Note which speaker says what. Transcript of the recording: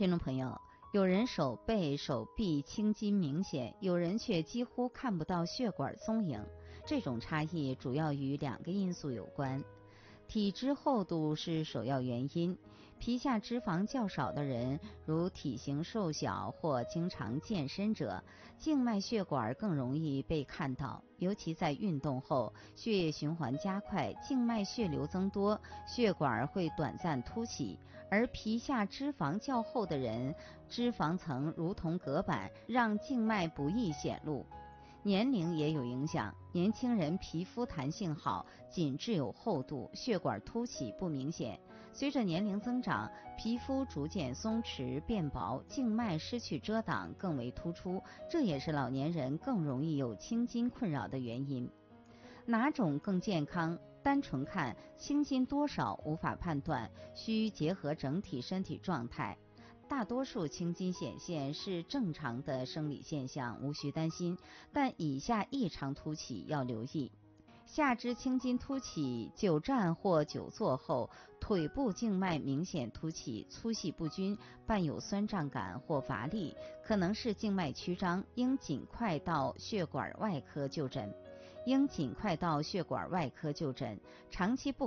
Speaker 1: 听众朋友，有人手背、手臂青筋明显，有人却几乎看不到血管踪影。这种差异主要与2个因素有关。体脂厚度是首要原因，皮下脂肪较少的人，如体型瘦小或经常健身者，静脉血管更容易被看到，尤其在运动后，血液循环加快，静脉血流增多，血管会短暂凸起。而皮下脂肪较厚的人，脂肪层如同隔板，让静脉不易显露。年龄也有影响，年轻人皮肤弹性好，紧致有厚度，血管凸起不明显。随着年龄增长，皮肤逐渐松弛变薄，静脉失去遮挡更为突出，这也是老年人更容易有青筋困扰的原因。哪种更健康？单纯看青筋多少无法判断，需结合整体身体状态。大多数青筋显现是正常的生理现象，无需担心，但以下异常凸起要留意。下肢青筋凸起，久站或久坐后，腿部静脉明显凸起，粗细不均，伴有酸胀感或乏力，可能是静脉曲张，应尽快到血管外科就诊。长期不